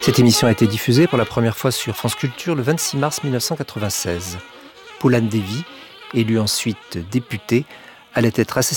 Cette émission a été diffusée pour la première fois sur France Culture le 26 mars 1996. Poulan Devi, élu ensuite député, allait être assassiné